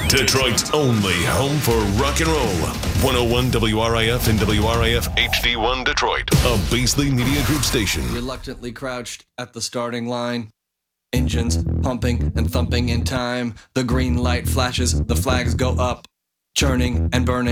Detroit's only home for rock and roll. 101 WRIF and WRIF HD1 Detroit, a Beasley Media Group station. Reluctantly crouched at the starting line. Engines pumping and thumping in time. The green light flashes, the flags go up, churning and burning.